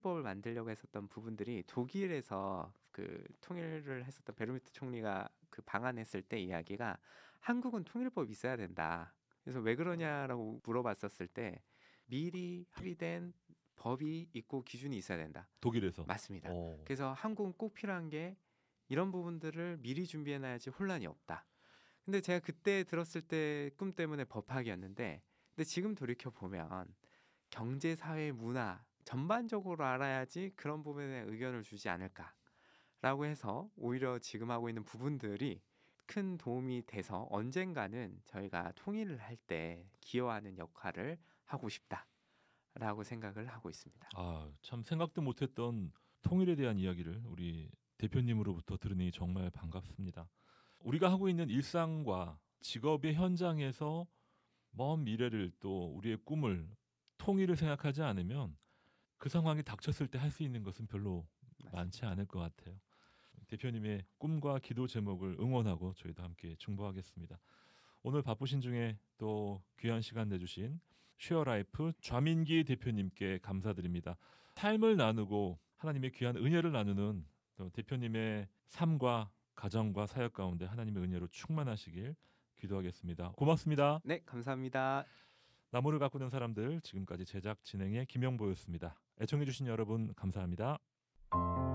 통일법을 만들려고 했었던 부분들이 독일에서 그 통일을 했었던 베르미트 총리가 그 방한했을 때 이야기가 한국은 통일법이 있어야 된다. 그래서 왜 그러냐라고 물어봤었을 때 미리 합의된 법이 있고 기준이 있어야 된다. 독일에서. 맞습니다. 그래서 한국은 꼭 필요한 게 이런 부분들을 미리 준비해놔야지 혼란이 없다. 근데 제가 그때 들었을 때 꿈 때문에 법학이었는데, 근데 지금 돌이켜 보면 경제, 사회, 문화 전반적으로 알아야지 그런 부분에 의견을 주지 않을까라고 해서 오히려 지금 하고 있는 부분들이 큰 도움이 돼서 언젠가는 저희가 통일을 할 때 기여하는 역할을 하고 싶다라고 생각을 하고 있습니다. 아, 참 생각도 못했던 통일에 대한 이야기를 우리 대표님으로부터 들으니 정말 반갑습니다. 우리가 하고 있는 일상과 직업의 현장에서 먼 미래를 또 우리의 꿈을 통일을 생각하지 않으면 그 상황이 닥쳤을 때 할 수 있는 것은 별로 많지 않을 것 같아요. 대표님의 꿈과 기도 제목을 응원하고 저희도 함께 중보하겠습니다. 오늘 바쁘신 중에 또 귀한 시간 내주신 쉐어라이프 좌민기 대표님께 감사드립니다. 삶을 나누고 하나님의 귀한 은혜를 나누는 또 대표님의 삶과 가정과 사역 가운데 하나님의 은혜로 충만하시길 기도하겠습니다. 고맙습니다. 네, 감사합니다. 나무를 가꾸는 사람들, 지금까지 제작 진행의 김영보였습니다. 애청해주신 여러분 감사합니다.